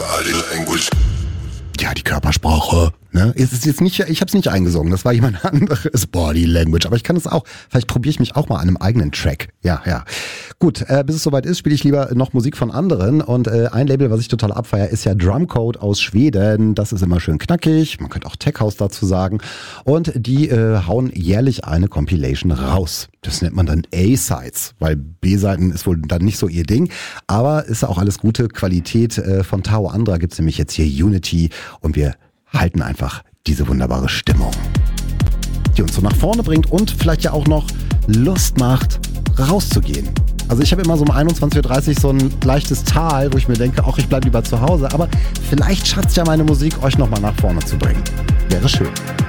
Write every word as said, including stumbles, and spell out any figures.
Ja, die Körpersprache. Ne? Es ist jetzt nicht, ich habe es nicht eingesungen, das war jemand anderes. Body Language, aber ich kann es auch. Vielleicht probiere ich mich auch mal an einem eigenen Track. Ja, ja. Gut, äh, bis es soweit ist, spiele ich lieber noch Musik von anderen. Und äh, ein Label, was ich total abfeiere, ist ja Drumcode aus Schweden. Das ist immer schön knackig. Man könnte auch Tech House dazu sagen. Und die äh, hauen jährlich eine Compilation raus. Das nennt man dann A-Sides, weil B-Seiten ist wohl dann nicht so ihr Ding. Aber ist auch alles gute Qualität. Äh, von Tao Andra gibt's nämlich jetzt hier Unity. Und wir halten einfach diese wunderbare Stimmung, die uns so nach vorne bringt und vielleicht ja auch noch Lust macht, rauszugehen. Also ich habe immer so um einundzwanzig Uhr dreißig so ein leichtes Tal, wo ich mir denke, ach, ich bleibe lieber zu Hause. Aber vielleicht schafft es ja meine Musik, euch nochmal nach vorne zu bringen. Wäre schön.